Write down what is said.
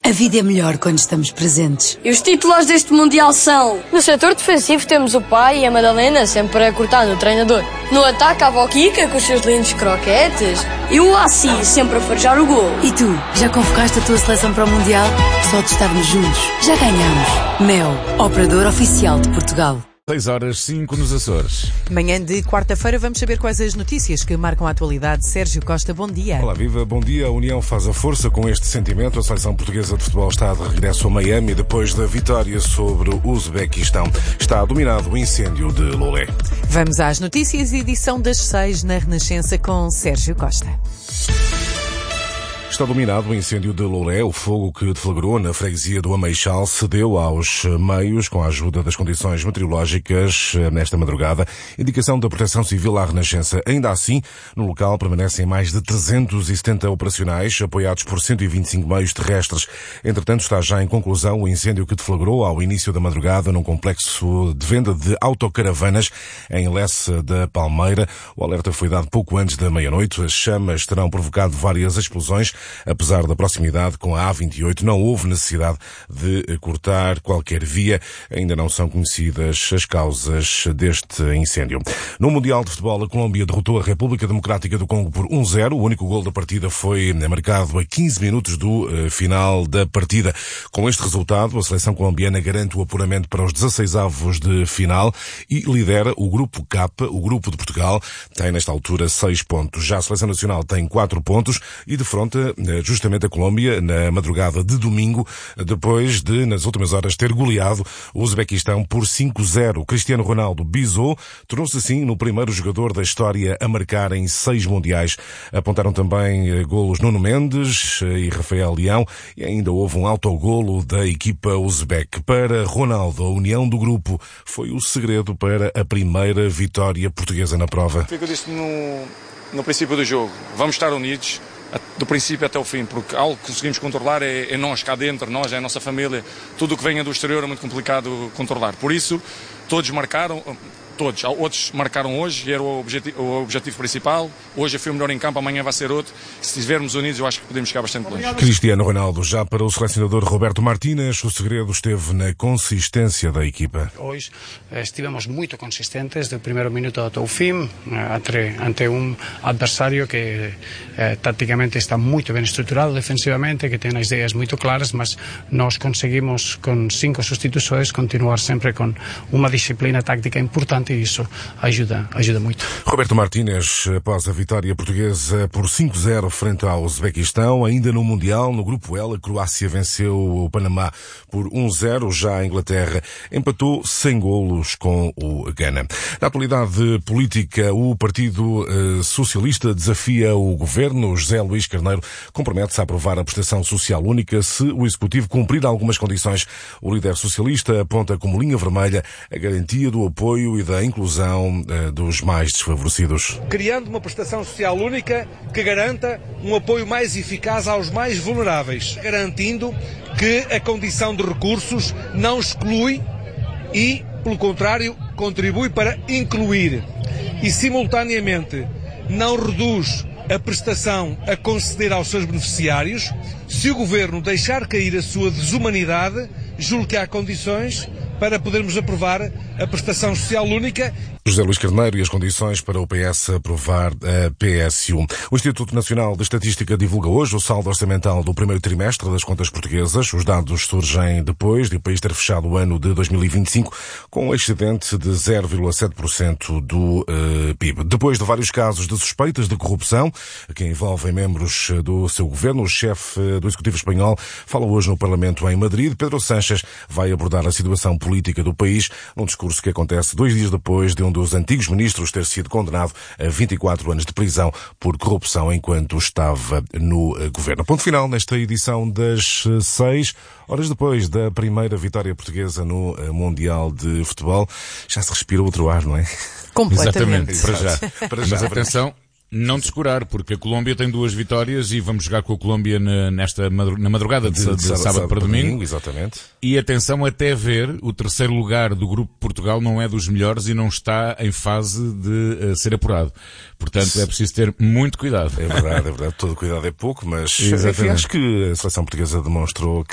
A vida é melhor quando estamos presentes. E os titulares deste Mundial são... No setor defensivo temos o pai e a Madalena sempre a cortar no treinador. No ataque a Boquica com os seus lindos croquetes. E o Assi sempre a farejar o gol. E tu, já convocaste a tua seleção para o Mundial? Só de estarmos juntos, já ganhamos. Mel, operador oficial de Portugal. 6h05 nos Açores. Manhã de quarta-feira vamos saber quais as notícias que marcam a atualidade. Sérgio Costa, bom dia. Olá, viva, bom dia. A União faz a força com este sentimento. A seleção portuguesa de futebol está de regresso a Miami depois da vitória sobre o Uzbequistão. Está dominado o incêndio de Lolé. Vamos às notícias, edição das 6 na Renascença com Sérgio Costa. Está dominado o incêndio de Lolé. O fogo que deflagrou na freguesia do Ameixal cedeu aos meios com a ajuda das condições meteorológicas nesta madrugada. Indicação da Proteção Civil à Renascença. Ainda assim, no local permanecem mais de 370 operacionais, apoiados por 125 meios terrestres. Entretanto, está já em conclusão o incêndio que deflagrou ao início da madrugada num complexo de venda de autocaravanas em Lessa da Palmeira. O alerta foi dado pouco antes da meia-noite. As chamas terão provocado várias explosões. Apesar da proximidade com a A28, não houve necessidade de cortar qualquer via. Ainda não são conhecidas as causas deste incêndio. No Mundial de Futebol, a Colômbia derrotou a República Democrática do Congo por 1-0. O único gol da partida foi marcado a 15 minutos do final da partida. Com este resultado, a seleção colombiana garante o apuramento para os 16avos de final e lidera o Grupo K, o Grupo de Portugal. Tem, nesta altura, 6 pontos. Já a Seleção Nacional tem 4 pontos e defronta justamente a Colômbia na madrugada de domingo, depois de, nas últimas horas, ter goleado o Uzbequistão por 5-0. Cristiano Ronaldo bisou, tornou-se assim no primeiro jogador da história a marcar em 6 mundiais. Apontaram também golos Nuno Mendes e Rafael Leão e ainda houve um autogolo da equipa uzbeque. Para Ronaldo, a união do grupo foi o segredo para a primeira vitória portuguesa na prova. Foi o que eu disse no princípio do jogo. Vamos estar unidos do princípio até o fim, porque algo que conseguimos controlar é nós cá dentro, nós, é a nossa família. Tudo o que venha do exterior é muito complicado controlar. Por isso, todos marcaram, outros marcaram hoje, e era o objetivo principal. Hoje foi o melhor em campo, amanhã vai ser outro. Se estivermos unidos, eu acho que podemos chegar bastante longe. Cristiano Ronaldo, já para o selecionador Roberto Martínez, o segredo esteve na consistência da equipa. Hoje estivemos muito consistentes, do primeiro minuto até o fim, ante um adversário que taticamente está muito bem estruturado defensivamente, que tem as ideias muito claras, mas nós conseguimos, com 5 substituições, continuar sempre com uma disciplina tática importante. E isso ajuda muito. Roberto Martínez, após a vitória portuguesa por 5-0 frente ao Uzbequistão, ainda no Mundial, no Grupo L, a Croácia venceu o Panamá por 1-0, já a Inglaterra empatou sem golos com o Ghana. Na atualidade política, o Partido Socialista desafia o Governo. José Luís Carneiro compromete-se a aprovar a prestação social única se o Executivo cumprir algumas condições. O líder socialista aponta como linha vermelha a garantia do apoio e da inclusão dos mais desfavorecidos. Criando uma prestação social única que garanta um apoio mais eficaz aos mais vulneráveis, garantindo que a condição de recursos não exclui e, pelo contrário, contribui para incluir e, simultaneamente, não reduz a prestação a conceder aos seus beneficiários. Se o Governo deixar cair a sua desumanidade, julgo que há condições para podermos aprovar a prestação social única. José Luís Carneiro e as condições para o PS aprovar a PSU. O Instituto Nacional de Estatística divulga hoje o saldo orçamental do primeiro trimestre das contas portuguesas. Os dados surgem depois de o país ter fechado o ano de 2025 com um excedente de 0,7% do PIB. Depois de vários casos de suspeitas de corrupção que envolvem membros do seu governo, o chefe do Executivo espanhol fala hoje no Parlamento em Madrid. Pedro Sánchez vai abordar a situação política do país num discurso que acontece 2 dias depois de um dos antigos ministros ter sido condenado a 24 anos de prisão por corrupção enquanto estava no governo. Ponto final nesta edição das 6, horas depois da primeira vitória portuguesa no Mundial de Futebol. Já se respira outro ar, não é? Completamente. Exatamente, para já. Mas atenção, não descurar, porque a Colômbia tem 2 vitórias e vamos jogar com a Colômbia na madrugada de sábado para domingo. Exatamente. E atenção, até ver, o terceiro lugar do grupo Portugal não é dos melhores e não está em fase de ser apurado. Portanto, é preciso ter muito cuidado. É verdade. Todo cuidado é pouco, mas enfim, acho que a seleção portuguesa demonstrou que